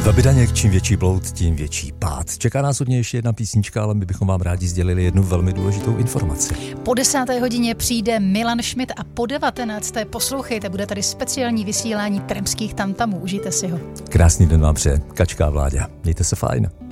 Babidaněk, čím větší bloud, tím větší pád. Čeká nás hodně ještě jedna písnička, ale my bychom vám rádi sdělili jednu velmi důležitou informaci. Po 10. hodině přijde Milan Schmidt a po 19. poslouchejte, bude tady speciální vysílání Tremských tamtamů. Užijte si ho. Krásný den vám přeje Kačka a Vláďa. Mějte se fajn.